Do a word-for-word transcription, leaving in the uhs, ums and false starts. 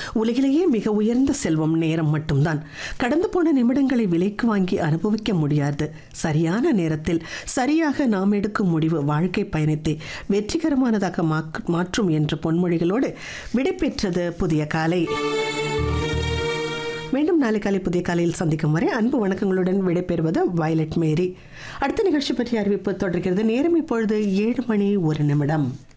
உலகிலேயே மிக உயர்ந்த செல்வம் நேரம் மட்டும்தான். கடந்து போன நிமிடங்களை விலைக்கு வாங்கி அனுபவிக்க முடியாது. சரியான நேரத்தில் சரியாக நாம் எடுக்கும் முடிவு வாழ்க்கை பயணத்தை வெற்றிகரமானதாக மாற்றும் என்ற பொன்மொழிகளோடு விடைபெற்றது புதிய காலை. மீண்டும் நாளை காலை புதிய காலையில் சந்திக்கும் வரை அன்பு வணக்கங்களுடன் விடைபெறுவது வயலட் மேரி. அடுத்த நிகழ்ச்சி பற்றிய அறிவிப்பு தொடர்கிறது. நேரம் இப்பொழுது ஏழு மணி ஒரு நிமிடம்.